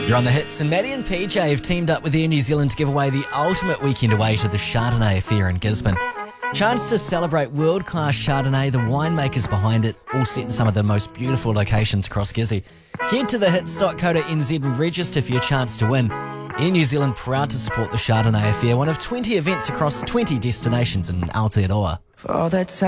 You're on the hits, and Maddie and PJ have teamed up with Air New Zealand to give away the ultimate weekend away to the Chardonnay Affair in Gisborne. Chance to celebrate world-class Chardonnay, the winemakers behind it, all set in some of the most beautiful locations across Gizzy. Head to thehits.co.nz and register for your chance to win. Air New Zealand proud to support the Chardonnay Affair, one of 20 events across 20 destinations in Aotearoa. For all that time